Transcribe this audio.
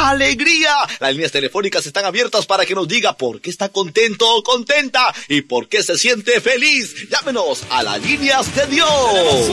alegría. Las líneas telefónicas están abiertas para que nos diga por qué está contento o contenta y por qué se siente feliz. Llámenos a las líneas de Dios.